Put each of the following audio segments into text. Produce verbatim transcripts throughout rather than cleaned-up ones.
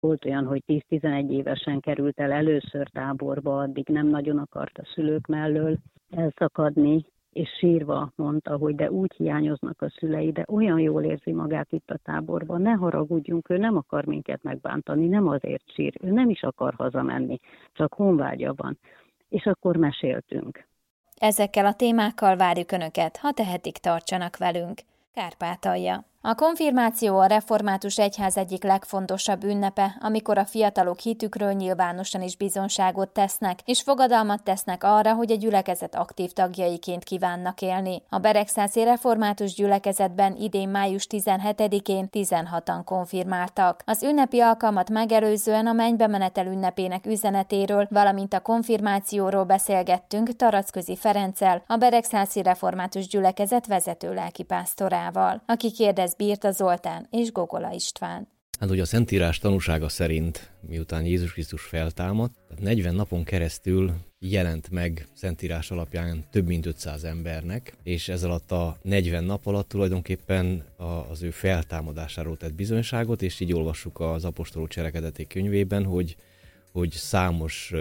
Volt olyan, hogy tíz-tizenegy évesen került el először táborba, addig nem nagyon akart a szülők mellől elszakadni, és sírva mondta, hogy de úgy hiányoznak a szülei, de olyan jól érzi magát itt a táborban, ne haragudjunk, ő nem akar minket megbántani, nem azért sír, ő nem is akar hazamenni, csak honvágya van. És akkor meséltünk. Ezekkel a témákkal várjuk Önöket, ha tehetik, tartsanak velünk. Kárpátalja. A konfirmáció a református egyház egyik legfontosabb ünnepe, amikor a fiatalok hitükről nyilvánosan is bizonságot tesznek, és fogadalmat tesznek arra, hogy a gyülekezet aktív tagjaiként kívánnak élni. A Beregszászi Református Gyülekezetben idén május tizenhetedikén tizenhatan konfirmáltak. Az ünnepi alkalmat megelőzően a mennybemenetel ünnepének üzenetéről, valamint a konfirmációról beszélgettünk Taracközi Ferenccel, a Beregszászi Református Gyülekezet vezető lelkipásztorával, aki kérdez Birta Zoltán és Gogola István. Hát ugye a Szentírás tanúsága szerint, miután Jézus Krisztus feltámadt, tehát negyven napon keresztül jelent meg Szentírás alapján több mint ötszáz embernek, és ez alatt a negyven nap alatt tulajdonképpen az ő feltámadásáról tett bizonyságot, és így olvassuk az apostolok cselekedetek könyvében, hogy, hogy számos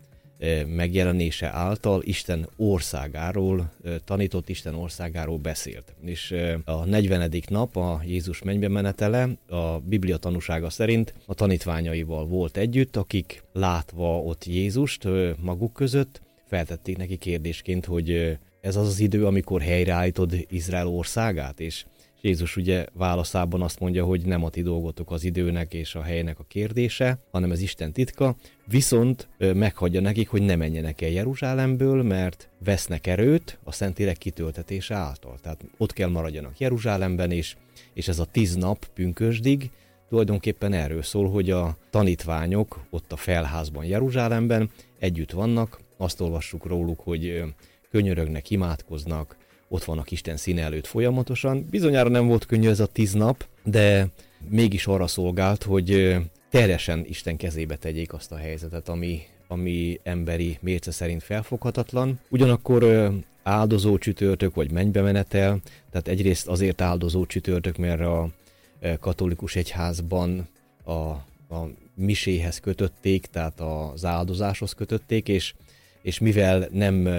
megjelenése által Isten országáról, tanított Isten országáról beszélt. És a negyvenedik nap, a Jézus mennybe menetele, a Biblia tanúsága szerint a tanítványaival volt együtt, akik látva ott Jézust maguk között, feltették neki kérdésként, hogy ez az az idő, amikor helyreállítod Izrael országát, és Jézus ugye válaszában azt mondja, hogy nem a ti dolgotok az időnek és a helynek a kérdése, hanem ez Isten titka, viszont meghagyja nekik, hogy ne menjenek el Jeruzsálemből, mert vesznek erőt a Szentlélek kitöltetése által. Tehát ott kell maradjanak Jeruzsálemben, és, és ez a tíz nap pünkösdig tulajdonképpen erről szól, hogy a tanítványok ott a felházban Jeruzsálemben együtt vannak, azt olvassuk róluk, hogy könyörögnek, imádkoznak, ott vannak Isten színe előtt folyamatosan. Bizonyára nem volt könnyű ez a tíz nap, de mégis arra szolgált, hogy teljesen Isten kezébe tegyék azt a helyzetet, ami, ami emberi mérce szerint felfoghatatlan. Ugyanakkor áldozó csütörtök, vagy mennybemenetel, tehát egyrészt azért áldozó csütörtök, mert a katolikus egyházban a, a miséhez kötötték, tehát az áldozáshoz kötötték, és, és mivel nem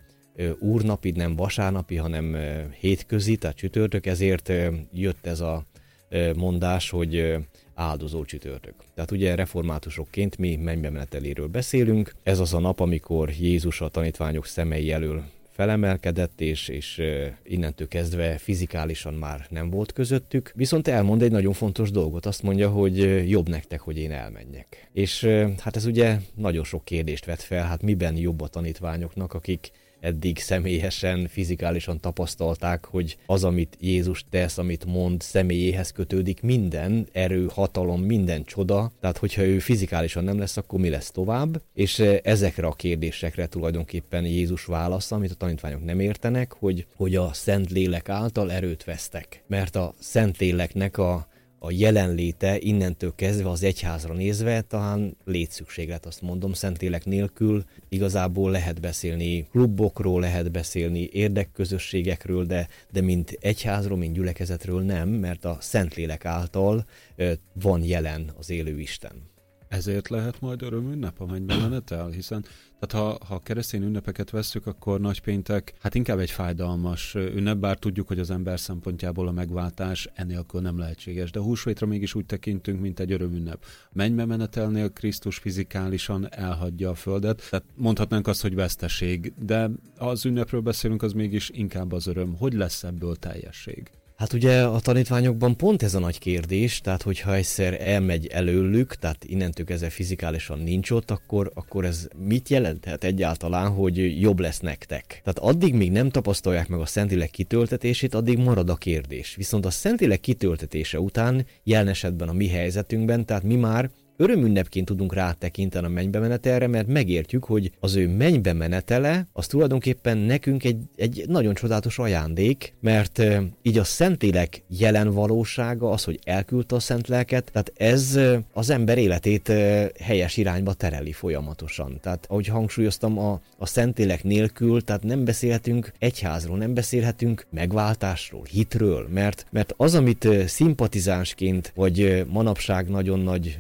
úrnapi, nem vasárnapi, hanem hétközi, tehát csütörtök, ezért jött ez a mondás, hogy áldozó csütörtök. Tehát ugye reformátusokként mi mennybemeneteléről beszélünk. Ez az a nap, amikor Jézus a tanítványok szemei elől felemelkedett, és, és innentől kezdve fizikálisan már nem volt közöttük. Viszont elmond egy nagyon fontos dolgot, azt mondja, hogy jobb nektek, hogy én elmenjek. És hát ez ugye nagyon sok kérdést vet fel, hát miben jobb a tanítványoknak, akik eddig személyesen, fizikálisan tapasztalták, hogy az, amit Jézus tesz, amit mond, személyéhez kötődik minden erő, hatalom, minden csoda. Tehát, hogyha ő fizikálisan nem lesz, akkor mi lesz tovább? És ezekre a kérdésekre tulajdonképpen Jézus válasza, amit a tanítványok nem értenek, hogy, hogy a Szentlélek által erőt vesztek. Mert a Szentléleknek a a jelenléte innentől kezdve az egyházra nézve talán létszükséglet, azt mondom, Szentlélek nélkül igazából lehet beszélni klubokról, lehet beszélni érdekközösségekről, de, de mint egyházról, mint gyülekezetről nem, mert a Szentlélek által van jelen az élő Isten. Ezért lehet majd örömünnep a mennybemenetel, hiszen tehát ha, ha keresztény ünnepeket vesszük, akkor nagypéntek hát inkább egy fájdalmas ünnep, bár tudjuk, hogy az ember szempontjából a megváltás enélkül nem lehetséges, de a húsvétra mégis úgy tekintünk, mint egy örömünnep. Mennybemenetelnél Krisztus fizikálisan elhagyja a földet, tehát mondhatnánk azt, hogy veszteség, de az ünnepről beszélünk, az mégis inkább az öröm. Hogy lesz ebből teljesség? Hát ugye a tanítványokban pont ez a nagy kérdés, tehát hogyha egyszer elmegy előlük, tehát innentől kezdve fizikálisan nincs ott, akkor, akkor ez mit jelenthet egyáltalán, hogy jobb lesz nektek? Tehát addig még nem tapasztalják meg a Szentlélek kitöltetését, addig marad a kérdés. Viszont a Szentlélek kitöltetése után, jelen esetben a mi helyzetünkben, tehát mi már örömünnepként tudunk rátekinteni a mennybemenetelre, mert megértjük, hogy az ő mennybemenetele az tulajdonképpen nekünk egy, egy nagyon csodálatos ajándék, mert e, így a Szentlélek jelen valósága, az, hogy elküldte a Szent Lelket, tehát ez e, az ember életét e, helyes irányba tereli folyamatosan. Tehát ahogy hangsúlyoztam, a, a Szentlélek nélkül, tehát nem beszélhetünk egyházról, nem beszélhetünk megváltásról, hitről, mert, mert az, amit szimpatizánsként, vagy manapság nagyon nagy divat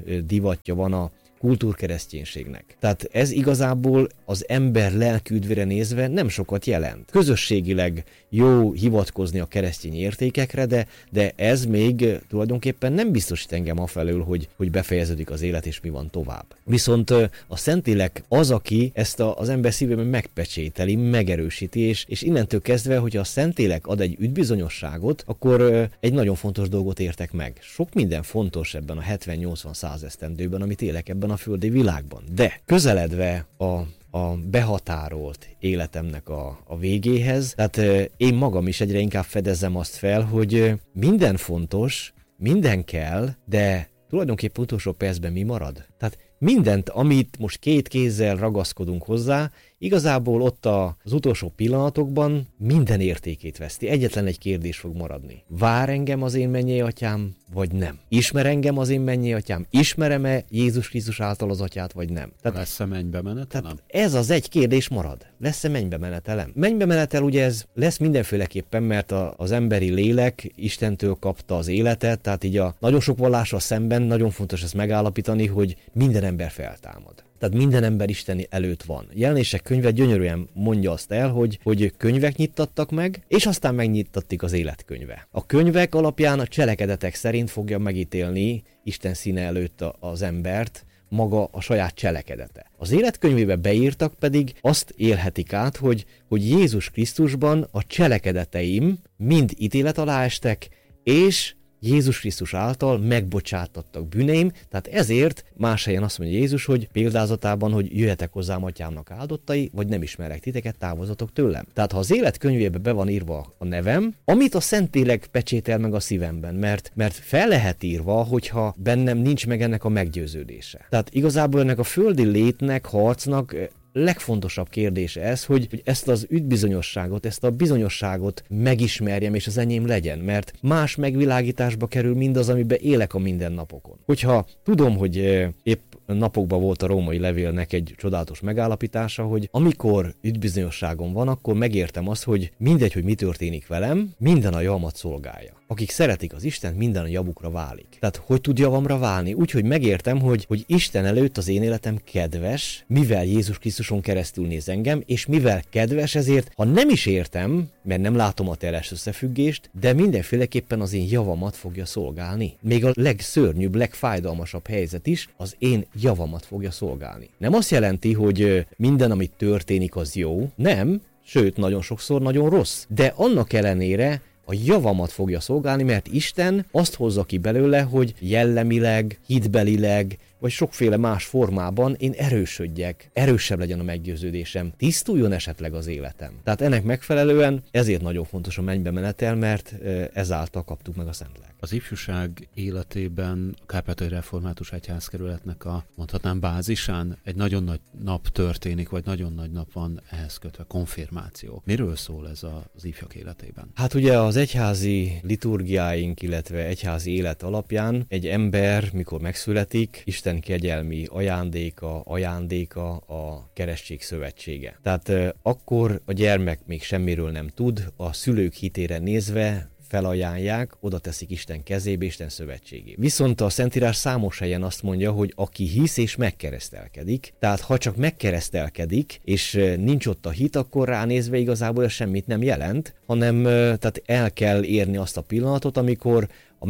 divatja van a kultúrkereszténységnek. Tehát ez igazából az ember lelküdvére nézve nem sokat jelent. Közösségileg jó hivatkozni a keresztény értékekre, de, de ez még tulajdonképpen nem biztosít engem afelől, hogy, hogy befejeződik az élet és mi van tovább. Viszont a Szentlélek az, aki ezt a, az ember szívében megpecsételi, megerősíti, és, és innentől kezdve, hogyha a Szentlélek ad egy üdvbizonyosságot, akkor egy nagyon fontos dolgot értek meg. Sok minden fontos ebben a hetven-nyolcvan-száz esztendőben, amit élek ebben a földi világban. De közeledve a a behatárolt életemnek a, a végéhez. Tehát én magam is egyre inkább fedezem azt fel, hogy minden fontos, minden kell, de tulajdonképpen utolsó percben mi marad? Tehát mindent, amit most két kézzel ragaszkodunk hozzá, igazából ott az utolsó pillanatokban minden értékét veszti. Egyetlen egy kérdés fog maradni. Vár engem az én mennyei atyám, vagy nem? Ismer engem az én mennyei atyám? Ismerem-e Jézus Krisztus által az atyát, vagy nem? Tehát, lesz-e mennybe menetelem? Ez az egy kérdés marad. Lesz-e mennybe menetelem? Mennybe menetel ugye ez lesz mindenféleképpen, mert a, az emberi lélek Istentől kapta az életet, tehát így a nagyon sok vallással szemben nagyon fontos ezt megállapítani, hogy minden ember feltámad. Tehát minden ember Isten előtt van. Jelenések könyve gyönyörűen mondja azt el, hogy, hogy könyvek nyittattak meg, és aztán megnyittatik az életkönyve. A könyvek alapján a cselekedetek szerint fogja megítélni Isten színe előtt az embert, maga a saját cselekedete. Az életkönyvébe beírtak pedig azt élhetik át, hogy, hogy Jézus Krisztusban a cselekedeteim mind ítélet alá estek, és Jézus Krisztus által megbocsátattak bűneim, tehát ezért más helyen azt mondja Jézus, hogy példázatában, hogy jöhetek hozzám atyámnak áldottai, vagy nem ismerek titeket, távozatok tőlem. Tehát ha az életkönyvébe be van írva a nevem, amit a Szentlélek pecsétel meg a szívemben, mert, mert fel lehet írva, hogyha bennem nincs meg ennek a meggyőződése. Tehát igazából ennek a földi létnek, harcnak legfontosabb kérdése ez, hogy, hogy ezt az üdvbizonyosságot, ezt a bizonyosságot megismerjem, és az enyém legyen, mert más megvilágításba kerül mindaz, amiben élek a mindennapokon. Hogyha tudom, hogy épp napokban volt a római levélnek egy csodálatos megállapítása, hogy amikor üdvbizonyosságom van, akkor megértem azt, hogy mindegy, hogy mi történik velem, minden a javamat szolgálja. Akik szeretik az Istent, minden a javukra válik. Tehát hogy tud javamra válni? Úgy, hogy megértem, hogy, hogy Isten előtt az én életem kedves, mivel Jézus Krisztuson keresztül néz engem, és mivel kedves, ezért, ha nem is értem, mert nem látom a teljes összefüggést, de mindenféleképpen az én javamat fogja szolgálni. Még a legszörnyűbb, legfájdalmasabb helyzet is az én javamat fogja szolgálni. Nem azt jelenti, hogy minden, amit történik, az jó. Nem, sőt, nagyon sokszor nagyon rossz. De annak ellenére a javamat fogja szolgálni, mert Isten azt hozza ki belőle, hogy jellemileg, hitbelileg, vagy sokféle más formában én erősödjek, erősebb legyen a meggyőződésem, tisztuljon esetleg az életem. Tehát ennek megfelelően ezért nagyon fontos a mennybe menetel, mert ezáltal kaptuk meg a Szentlélek. Az ifjúság életében a Kárpátaljai Református Egyházkerületnek a, mondhatnám, bázisán egy nagyon nagy nap történik, vagy nagyon nagy nap van ehhez kötve, konfirmáció. Miről szól ez az ifjak életében? Hát ugye az egyházi liturgiáink, illetve egyházi élet alapján egy ember, mikor megszületik, Isten kegyelmi ajándéka, ajándéka a keresztség szövetsége. Tehát euh, akkor a gyermek még semmiről nem tud, a szülők hitére nézve felajánlják, oda teszik Isten kezébe, Isten szövetségé. Viszont a Szentírás számos helyen azt mondja, hogy aki hisz és megkeresztelkedik, tehát ha csak megkeresztelkedik, és nincs ott a hit, akkor ránézve igazából ez semmit nem jelent, hanem tehát el kell érni azt a pillanatot, amikor a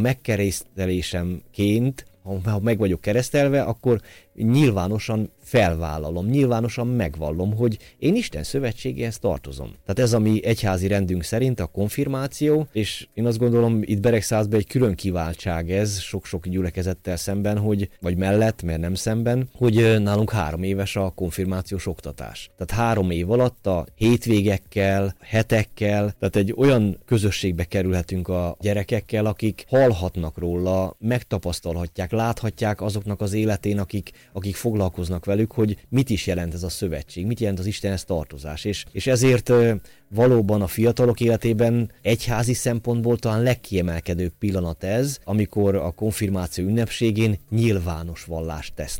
megkeresztelésemként, ha meg vagyok keresztelve, akkor nyilvánosan felvállalom, nyilvánosan megvallom, hogy én Isten szövetségéhez tartozom. Tehát ez a mi egyházi rendünk szerint a konfirmáció, és én azt gondolom, itt Beregszázban egy külön kiváltság ez, sok-sok gyülekezettel szemben, hogy, vagy mellett, mert nem szemben, hogy nálunk három éves a konfirmációs oktatás. Tehát három év alatt a hétvégekkel, hetekkel, tehát egy olyan közösségbe kerülhetünk a gyerekekkel, akik hallhatnak róla, megtapasztalhatják, láthatják azoknak az életén, akik, akik foglalkoznak velük, hogy mit is jelent ez a szövetség, mit jelent az Istenhez tartozás. És, és ezért valóban a fiatalok életében egyházi szempontból talán legkiemelkedőbb pillanat ez, amikor a konfirmáció ünnepségén nyilvános vallást tesznek.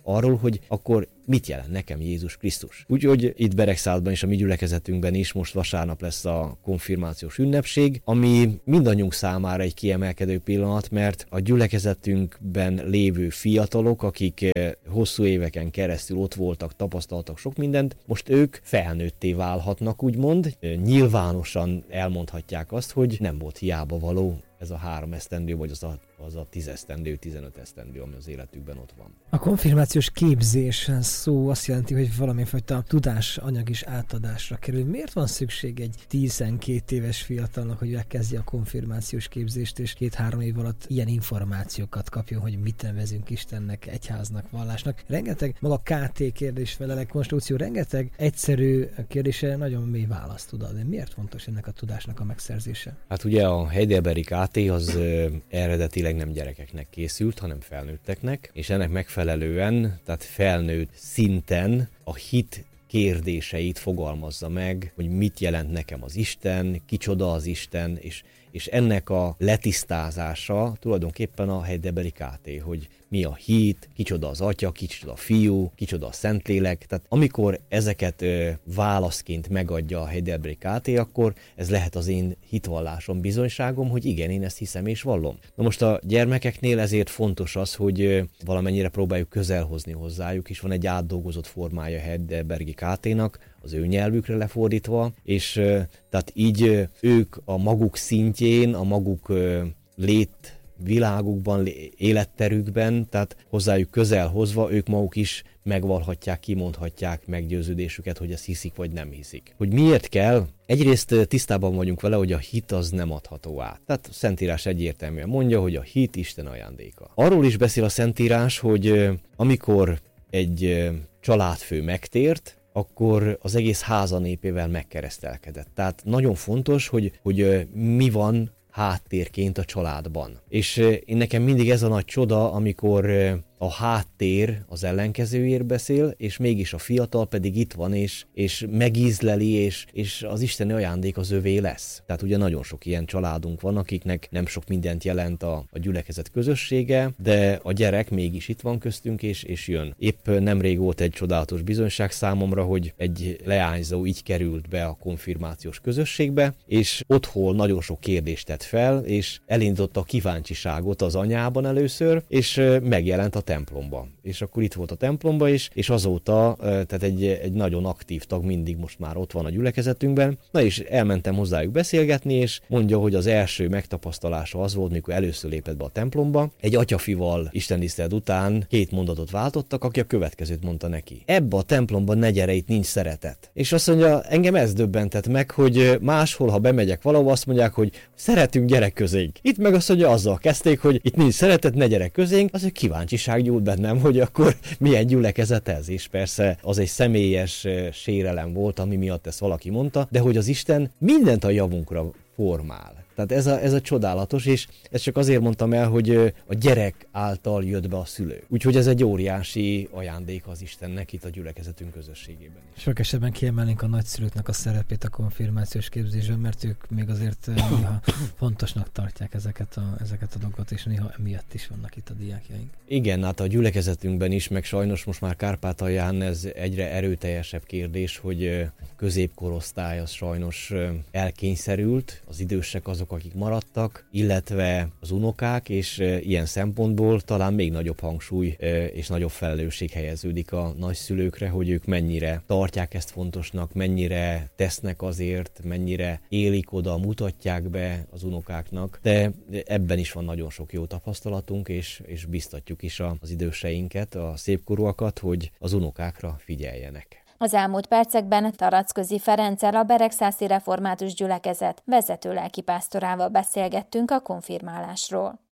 arról, hogy akkor mit jelent nekem Jézus Krisztus. Úgyhogy itt Beregszárdban és a mi gyülekezetünkben is most vasárnap lesz a konfirmációs ünnepség, ami mindannyiunk számára egy kiemelkedő pillanat, mert a gyülekezetünkben lévő fiatalok, akik hosszú éveken keresztül ott voltak, tapasztaltak sok mindent, most ők felnőtté válhatnak, úgymond. Nyilvánosan elmondhatják azt, hogy nem volt hiába való ez a három esztendő, vagy az a, az a tíz esztendő, tizenöt esztendő, ami az életükben ott van. A konfirmációs képzés szó azt jelenti, hogy valamifajta tudásanyag is átadásra kerül. Miért van szükség egy tizenkét éves fiatalnak, hogy megkezdje a konfirmációs képzést, és két-három év alatt ilyen információkat kapjon, hogy mit nevezünk Istennek, egyháznak, vallásnak? Rengeteg, maga ká té kérdés, felelek, konstrukció, rengeteg egyszerű kérdése nagyon mély választ tud adni. Miért fontos ennek a tudásnak a megszerzése? Hát ugye a heidelbergi ká té az ö, eredetileg nem gyerekeknek készült, hanem felnőtteknek, és ennek megfelelően, tehát felnőtt szinten a hit kérdéseit fogalmazza meg, hogy mit jelent nekem az Isten, kicsoda az Isten, és, és ennek a letisztázása tulajdonképpen a heidelbergi ká té, hogy mi a hit, kicsoda az Atya, kicsoda a Fiú, kicsoda a Szentlélek. Tehát amikor ezeket ö, válaszként megadja a heidelbergi ká té, akkor ez lehet az én hitvallásom, bizonyságom, hogy igen, én ezt hiszem és vallom. Na most a gyermekeknél ezért fontos az, hogy ö, valamennyire próbáljuk közelhozni hozzájuk, és van egy átdolgozott formája a heidelbergi ká té-nak, az ő nyelvükre lefordítva, és ö, tehát így ö, ők a maguk szintjén, a maguk ö, lét világukban, életterükben, tehát hozzájuk közel hozva, ők maguk is megvalhatják, kimondhatják meggyőződésüket, hogy ezt hiszik vagy nem hiszik. Hogy miért kell? Egyrészt tisztában vagyunk vele, hogy a hit az nem adható át. Tehát a Szentírás egyértelműen mondja, hogy a hit Isten ajándéka. Arról is beszél a Szentírás, hogy amikor egy családfő megtért, akkor az egész háza népével megkeresztelkedett. Tehát nagyon fontos, hogy, hogy mi van háttérként a családban. És én nekem mindig ez a nagy csoda, amikor a háttér az ellenkezőért beszél, és mégis a fiatal pedig itt van, és, és megízleli, és, és az isteni ajándék az övé lesz. Tehát ugye nagyon sok ilyen családunk van, akiknek nem sok mindent jelent a, a gyülekezet közössége, de a gyerek mégis itt van köztünk, és, és jön. Épp nemrég volt egy csodálatos bizonyság számomra, hogy egy leányzó így került be a konfirmációs közösségbe, és otthon nagyon sok kérdést tett fel, és elindította a kíváncsiságot az anyában először, és megjelent a templomba. És akkor itt volt a templomba is, és azóta, tehát egy, egy nagyon aktív tag mindig most már ott van a gyülekezetünkben. Na és elmentem hozzájuk beszélgetni, és mondja, hogy az első megtapasztalása az volt, mikor először lépett be a templomba. Egy atyafival istentisztelet után két mondatot váltottak, aki a következőt mondta neki. Ebbe a templomban ne gyere, itt nincs szeretet. És azt mondja, engem ez döbbentett meg, hogy máshol, ha bemegyek valahova, azt mondják, hogy szeretünk, gyerek közénk. Itt meg azt mondja, azzal kezdték, hogy itt nincs szeretet, ne gyerek közénk, az egy kíváncsiság gyújt bennem, hogy akkor milyen gyülekezet ez, és persze az egy személyes sérelem volt, ami miatt ezt valaki mondta, de hogy az Isten mindent a javunkra formál. Tehát ez a, ez a csodálatos, és ezt csak azért mondtam el, hogy a gyerek által jött be a szülő. Úgyhogy ez egy óriási ajándék az Istennek itt a gyülekezetünk közösségében. Sok esetben kiemelnénk a nagyszülőknek a szerepét a konfirmációs képzésben, mert ők még azért néha fontosnak tartják ezeket a, ezeket a dolgokat, és néha emiatt is vannak itt a diákjaink. Igen, hát a gyülekezetünkben is, meg sajnos most már Kárpátalján ez egyre erőteljesebb kérdés, hogy középkorosztály az sajnos elkényszerült, az idősek azok, akik maradtak, illetve az unokák, és ilyen szempontból talán még nagyobb hangsúly és nagyobb felelősség helyeződik a nagyszülőkre, hogy ők mennyire tartják ezt fontosnak, mennyire tesznek azért, mennyire élik oda, mutatják be az unokáknak, de ebben is van nagyon sok jó tapasztalatunk, és, és biztatjuk is az időseinket, a szépkorúakat, hogy az unokákra figyeljenek. Az elmúlt percekben Taracközi Ferenccel, a Beregszászi Református Gyülekezet vezető lelkipásztorával beszélgettünk a konfirmálásról.